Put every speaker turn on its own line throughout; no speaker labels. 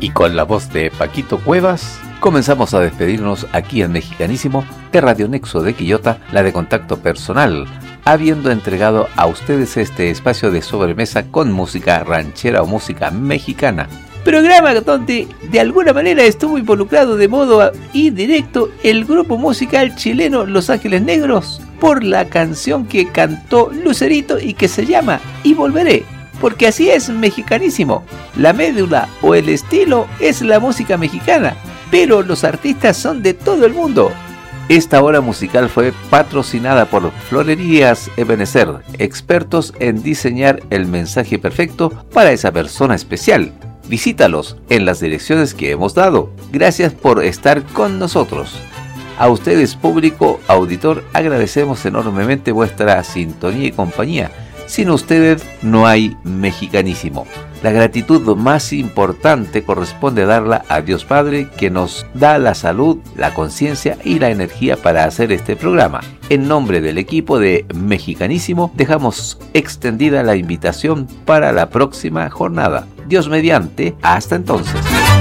Y con la voz de Paquito Cuevas, comenzamos a despedirnos aquí en Mexicanísimo de Radio Nexo de Quillota, la de contacto personal, habiendo entregado a ustedes este espacio de sobremesa con música ranchera o música mexicana.
Programa donde de alguna manera estuvo involucrado de modo indirecto el grupo musical chileno Los Ángeles Negros por la canción que cantó Lucerito y que se llama Y Volveré. Porque así es Mexicanísimo. La médula o el estilo es la música mexicana, pero los artistas son de todo el mundo. Esta hora musical fue patrocinada por Florerías Ebenezer, expertos en diseñar el mensaje perfecto para esa persona especial. Visítalos en las direcciones que hemos dado. Gracias por estar con nosotros. A ustedes, público auditor, agradecemos enormemente vuestra sintonía y compañía. Sin ustedes no hay Mexicanísimo. La gratitud más importante corresponde darla a Dios Padre, que nos da la salud, la conciencia y la energía para hacer este programa. En nombre del equipo de Mexicanísimo, dejamos extendida la invitación para la próxima jornada. Dios mediante, hasta entonces.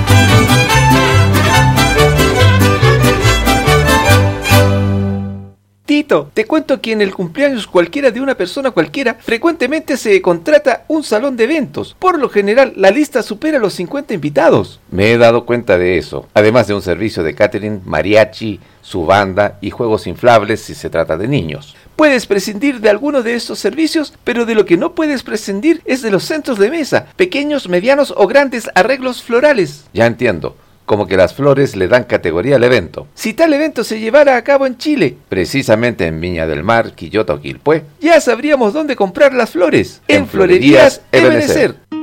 Tito, te cuento que en el cumpleaños cualquiera de una persona cualquiera, frecuentemente se contrata un salón de eventos. Por lo general, la lista supera los 50 invitados.
Me he dado cuenta de eso, además de un servicio de catering, mariachi, su banda y juegos inflables si se trata de niños.
Puedes prescindir de alguno de estos servicios, pero de lo que no puedes prescindir es de los centros de mesa, pequeños, medianos o grandes arreglos florales.
Ya entiendo. Como que las flores le dan categoría al evento.
Si tal evento se llevara a cabo en Chile,
precisamente en Viña del Mar, Quillota o Quilpué,
ya sabríamos dónde comprar las flores.
En Florerías Ebenezer.